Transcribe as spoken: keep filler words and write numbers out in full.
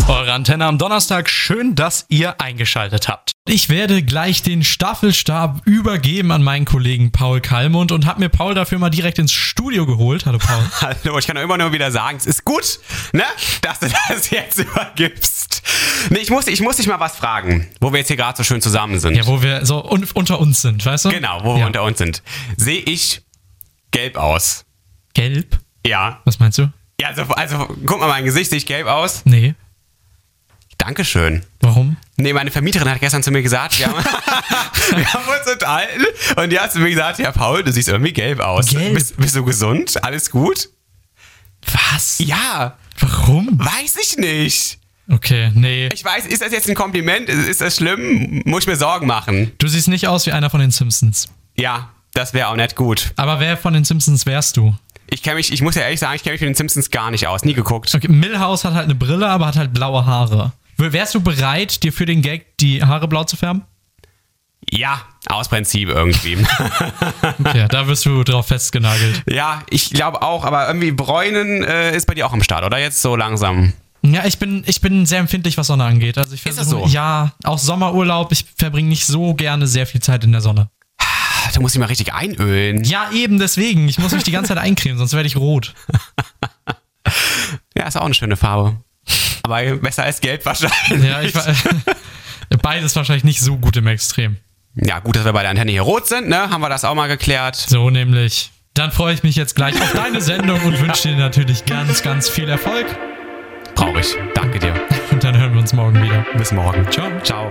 Eure Antenne am Donnerstag. Schön, dass ihr eingeschaltet habt. Ich werde gleich den Staffelstab übergeben an meinen Kollegen Paul Kallmund und habe mir Paul dafür mal direkt ins Studio geholt. Hallo Paul. Hallo, ich kann doch immer nur wieder sagen, es ist gut, ne, dass du das jetzt übergibst. Nee, ich muss, ich muss dich mal was fragen, wo wir jetzt hier gerade so schön zusammen sind. Ja, wo wir so un- unter uns sind, weißt du? Genau, wo wir ja. unter uns sind. Sehe ich gelb aus? Gelb? Ja. Was meinst du? Ja, also, also guck mal, mein Gesicht, sehe ich gelb aus? Nee. Dankeschön. Warum? Nee, meine Vermieterin hat gestern zu mir gesagt, wir haben, wir haben uns unterhalten und die hat zu mir gesagt, ja Paul, du siehst irgendwie gelb aus. Gelb? Bist, bist du gesund? Alles gut? Was? Ja. Warum? Weiß ich nicht. Okay, nee. Ich weiß, ist das jetzt ein Kompliment? Ist, ist das schlimm? Muss ich mir Sorgen machen? Du siehst nicht aus wie einer von den Simpsons. Ja, das wäre auch nicht gut. Aber wer von den Simpsons wärst du? Ich kenne mich, ich muss ja ehrlich sagen, ich kenne mich mit den Simpsons gar nicht aus. Nie geguckt. Okay, Milhouse hat halt eine Brille, aber hat halt blaue Haare. Wärst du bereit, dir für den Gag die Haare blau zu färben? Ja, aus Prinzip irgendwie. Okay, da wirst du drauf festgenagelt. Ja, ich glaube auch, aber irgendwie Bräunen äh, ist bei dir auch am Start, oder? Jetzt so langsam. Ja, ich bin, ich bin sehr empfindlich, was Sonne angeht. Also ich Ist das versuche- so? Ja, auch Sommerurlaub. Ich verbringe nicht so gerne sehr viel Zeit in der Sonne. Da muss ich mal richtig einölen. Ja, eben deswegen. Ich muss mich die ganze Zeit eincremen, sonst werde ich rot. Ja, ist auch eine schöne Farbe. Aber besser als gelb wahrscheinlich. Ja, ich war, beides wahrscheinlich nicht so gut im Extrem. Ja, gut, dass wir bei der Antenne hier rot sind, ne? Haben wir das auch mal geklärt. So nämlich. Dann freue ich mich jetzt gleich auf deine Sendung und wünsche dir natürlich ganz, ganz viel Erfolg. Brauche ich. Danke dir. Und dann hören wir uns morgen wieder. Bis morgen. Ciao. Ciao.